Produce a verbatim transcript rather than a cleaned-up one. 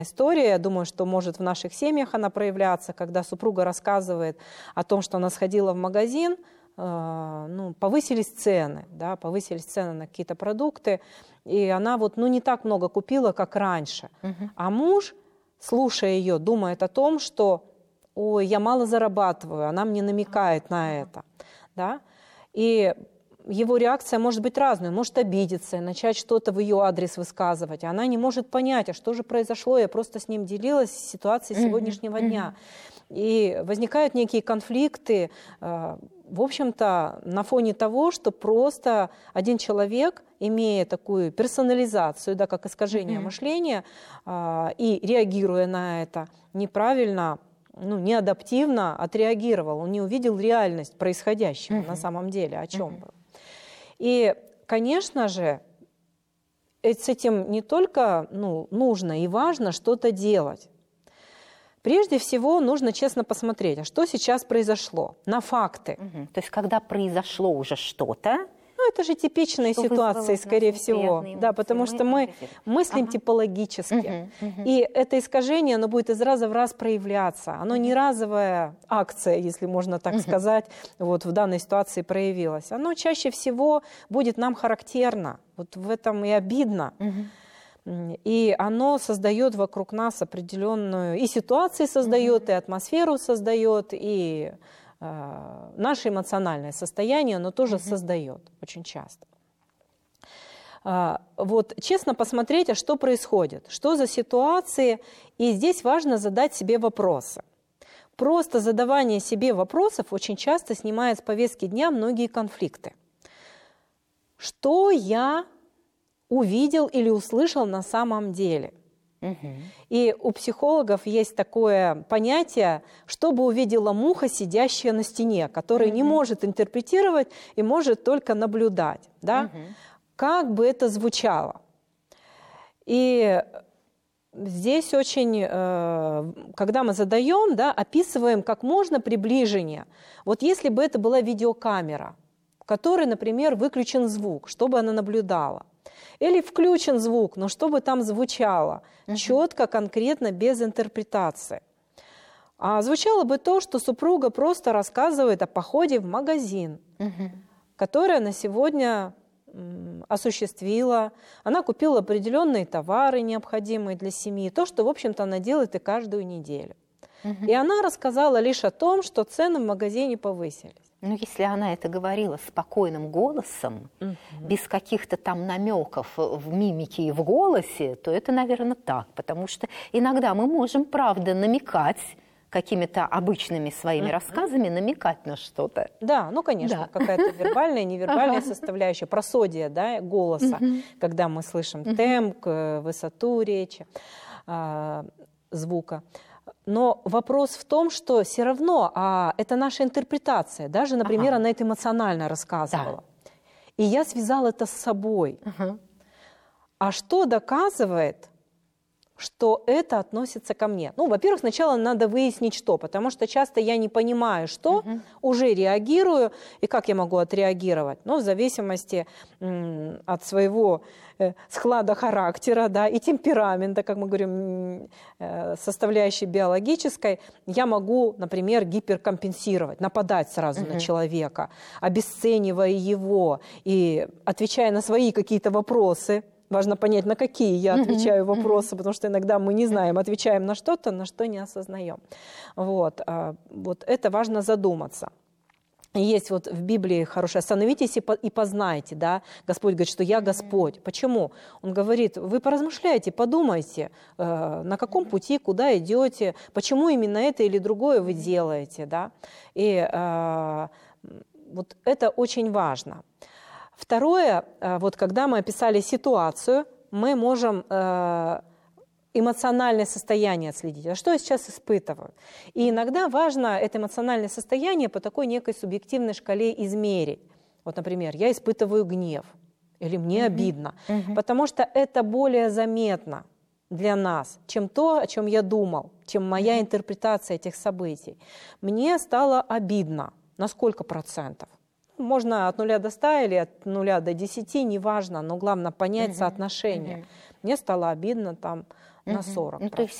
история, я думаю, что может в наших семьях она проявляться, когда супруга рассказывает о том, что она сходила в магазин, э, ну, повысились цены, да, повысились цены на какие-то продукты, и она вот, ну, не так много купила, как раньше. Uh-huh. А муж, слушая ее, думает о том, что, ой, я мало зарабатываю, она мне намекает на это, да, и его реакция может быть разной, он может обидеться, начать что-то в ее адрес высказывать, а она не может понять, а что же произошло, я просто с ним делилась ситуацией сегодняшнего mm-hmm. дня. И возникают некие конфликты, в общем-то, на фоне того, что просто один человек, имея такую персонализацию, да, как искажение mm-hmm. мышления, и реагируя на это неправильно, ну, неадаптивно отреагировал, он не увидел реальность происходящего mm-hmm. на самом деле, о чем mm-hmm. было. И, конечно же, с этим не только ну, нужно и важно что-то делать. Прежде всего, нужно честно посмотреть, а что сейчас произошло, на факты. Угу. То есть, когда произошло уже что-то, ну, это же типичные что ситуации, скорее всего, да, потому что мы мыслим ага. типологически. Угу, угу. И это искажение, оно будет из раза в раз проявляться. Оно угу. не разовая акция, если можно так угу. сказать, вот в данной ситуации проявилось. Оно чаще всего будет нам характерно. Вот в этом и обидно. Угу. И оно создает вокруг нас определенную... И ситуации создает, угу. и атмосферу создает, и... наше эмоциональное состояние, оно тоже mm-hmm. создает очень часто. Вот честно посмотреть, а что происходит, что за ситуации, и здесь важно задать себе вопросы. Просто задавание себе вопросов очень часто снимает с повестки дня многие конфликты. Что я увидел или услышал на самом деле? Угу. И у психологов есть такое понятие, чтобы увидела муха, сидящая на стене, которая угу. не может интерпретировать и может только наблюдать. Да? Угу. Как бы это звучало. И здесь очень, когда мы задаем, да, описываем как можно приближение. Вот если бы это была видеокамера, в которой, например, выключен звук, чтобы она наблюдала. Или включен звук, но чтобы там звучало uh-huh. четко, конкретно, без интерпретации. А звучало бы то, что супруга просто рассказывает о походе в магазин, uh-huh. который она сегодня м, осуществила. Она купила определенные товары, необходимые для семьи, то, что, в общем-то, она делает и каждую неделю. Uh-huh. И она рассказала лишь о том, что цены в магазине повысились. Ну, если она это говорила спокойным голосом, угу. без каких-то там намеков в мимике и в голосе, то это, наверное, так. Потому что иногда мы можем, правда, намекать какими-то обычными своими угу. рассказами, намекать на что-то. Да, ну, конечно, да. какая-то вербальная, невербальная ага. составляющая, просодия, да, голоса, угу. когда мы слышим угу. темп, высоту речи, звука. Но вопрос в том, что все равно а, это наша интерпретация. Даже, например, ага. она это эмоционально рассказывала. Да. И я связала это с собой. Ага. А что доказывает, что это относится ко мне? Ну, во-первых, сначала надо выяснить, что. Потому что часто я не понимаю, что, угу. уже реагирую. И как я могу отреагировать? Ну, в зависимости м, от своего... склада характера, да, и темперамента, как мы говорим, составляющей биологической, я могу, например, гиперкомпенсировать, нападать сразу uh-huh. на человека, обесценивая его и отвечая на свои какие-то вопросы. Важно понять, на какие я отвечаю uh-huh. вопросы, потому что иногда мы не знаем, отвечаем на что-то, на что не осознаем. Вот, вот это важно задуматься. Есть вот в Библии хорошее «Остановитесь и познайте», да? Господь говорит, что «Я Господь». Mm-hmm. Почему? Он говорит, вы поразмышляйте, подумайте, э, на каком пути, куда идете, почему именно это или другое вы делаете, да? И э, вот это очень важно. Второе, э, вот когда мы описали ситуацию, мы можем... Э, эмоциональное состояние отследить. А что я сейчас испытываю? И иногда важно это эмоциональное состояние по такой некой субъективной шкале измерить. Вот, например, я испытываю гнев, или мне mm-hmm. обидно, mm-hmm. потому что это более заметно для нас, чем то, о чем я думал, чем моя mm-hmm. интерпретация этих событий. Мне стало обидно. На сколько процентов? Можно от нуля до ста или от нуля до десяти, неважно, но главное понять mm-hmm. соотношение. Mm-hmm. Мне стало обидно там на сорок. Ну, то есть